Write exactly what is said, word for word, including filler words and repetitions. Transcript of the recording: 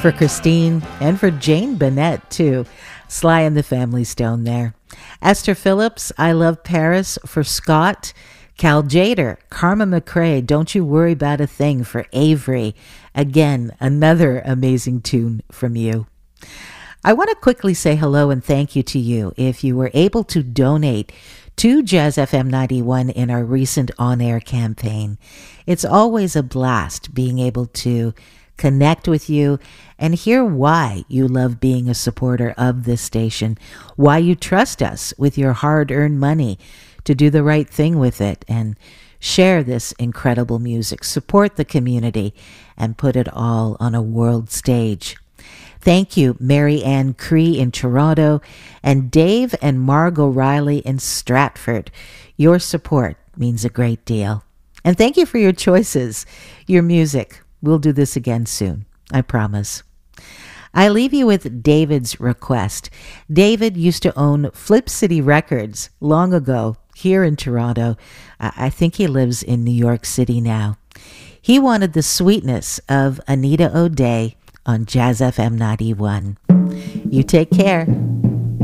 for Christine, and for Jane Bennett, too. Sly and the Family Stone there. Esther Phillips, I Love Paris for Scott. Cal Jader, Karma McRae, Don't You Worry About a Thing for Avery. Again, another amazing tune from you. I want to quickly say hello and thank you to you if you were able to donate to Jazz F M ninety-one in our recent on-air campaign. It's always a blast being able to connect with you and hear why you love being a supporter of this station, why you trust us with your hard-earned money to do the right thing with it and share this incredible music, support the community, and put it all on a world stage. Thank you, Mary Ann Cree in Toronto and Dave and Margot Riley in Stratford. Your support means a great deal. And thank you for your choices, your music. We'll do this again soon, I promise. I leave you with David's request. David used to own Flip City Records long ago here in Toronto. I think he lives in New York City now. He wanted the sweetness of Anita O'Day on Jazz F M ninety-one. You take care.